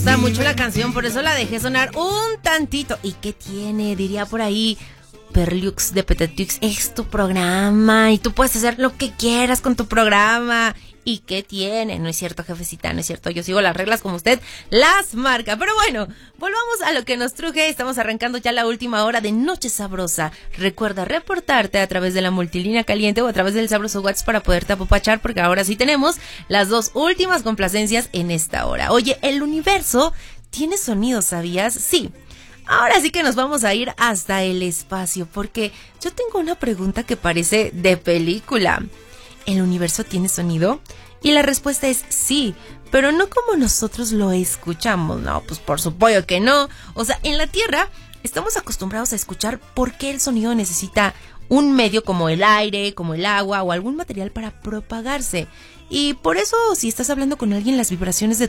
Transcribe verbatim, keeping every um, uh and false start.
Me gusta mucho la canción, por eso la dejé sonar un tantito. ¿Y qué tiene? Diría por ahí Perlux de Petetux, es tu programa y tú puedes hacer lo que quieras con tu programa. ¿Y qué tiene? No es cierto, jefecita, no es cierto. Yo sigo las reglas como usted las marca. Pero bueno, volvamos a lo que nos truje. Estamos arrancando ya la última hora de Noche Sabrosa. Recuerda reportarte a través de la multilínea caliente o a través del sabroso WhatsApp para poderte apopachar, porque ahora sí tenemos las dos últimas complacencias en esta hora. Oye, el universo tiene sonido, ¿sabías? Sí. Ahora sí que nos vamos a ir hasta el espacio, porque yo tengo una pregunta que parece de película. ¿El universo tiene sonido? Y la respuesta es sí, pero no como nosotros lo escuchamos. No, pues por supuesto que no. O sea, en la Tierra estamos acostumbrados a escuchar por qué el sonido necesita un medio como el aire, como el agua o algún material para propagarse. Y por eso, si estás hablando con alguien, las vibraciones de